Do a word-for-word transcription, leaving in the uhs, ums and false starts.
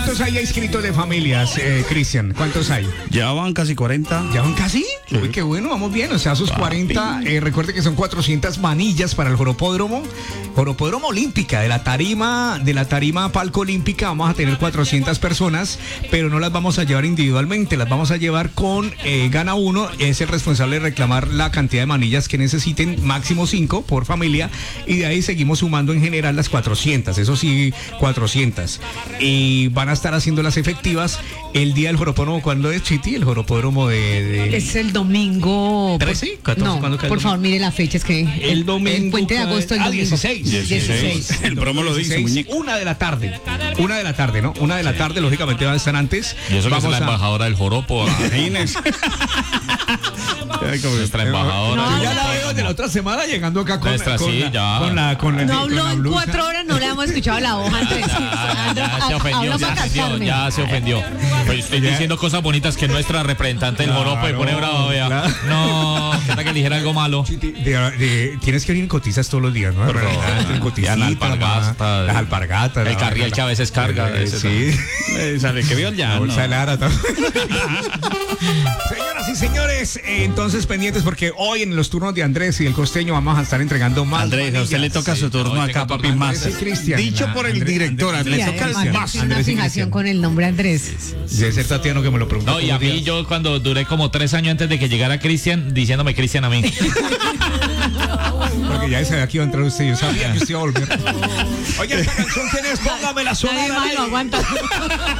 ¿Cuántos hay inscritos de familias, eh, Cristian? ¿Cuántos hay? Ya van casi cuarenta. ¿Ya van casi? Sí. Uy, qué bueno, vamos bien. O sea, sus cuarenta, eh, recuerde que son cuatrocientas manillas para el joropódromo. Joropódromo Olímpica, de la tarima, de la tarima Palco Olímpica, vamos a tener cuatrocientas personas, pero no las vamos a llevar individualmente, las vamos a llevar con eh, Gana Uno, es el responsable de reclamar la cantidad de manillas que necesiten, máximo cinco por familia, y de ahí seguimos sumando en general las cuatrocientas, eso sí, cuatrocientas. Y van a estar haciendo las efectivas el día del joropódromo. ¿Cuándo es, Chiti? El joropódromo de... de... Es el domingo... ¿trece? catorce, no, ¿cuándo cae el por domingo? favor, mire la fecha, es que... El domingo... El puente de agosto, el ah, domingo. dieciséis. dieciséis. El promo lo dice, muñeco. Una de la tarde. Una de la tarde, ¿no? Una de la tarde, lógicamente van a estar antes. Y eso que es Vamos la a- embajadora del joropo. Inés. Nuestra embajadora. Yo ya la veo de la otra semana llegando acá con, Nuestra, con, sí, la, ya. con la con el- No con habló la en blusa. cuatro horas, no le hemos escuchado la hoja, Andrés. Ya, ya se ofendió, Habló ya para se ofendió, casarme. ya se ofendió. Pues estoy diciendo cosas bonitas que nuestra representante del joropo y pone bravo, vea. claro. No, que tal que dijera algo malo. De- de- de- tienes que venir en cotizas todos los días, ¿no? Por favor. En coticita, Ya la alpargata, las alpargatas. el la- carriel la- que a veces carga, eh, ese sí. Eh, Sale que vio ya. La bolsa no. de Lara también. Señoras y señores, eh, entonces pendientes porque hoy en los turnos de Andrés y el costeño vamos a estar entregando más. Andrés, a usted le toca su turno no, acá, ese papi, turno más. Andrés y Cristian. Dicho por el Andrés- director, Andrés- le Sí, toca además, más. tiene una Andrés y fijación Cristian. con el nombre Andrés. Debe ser Tatiano que me lo preguntó. No, y todos a los mí días. yo cuando duré como tres años antes de que llegara Cristian, diciéndome Cristian a mí. Porque ya sabía que iba a entrar usted. Yo sabía que usted iba a volver. Oye, esta canción, ¿quién es? Póngamela sola. Nadie más lo aguanta.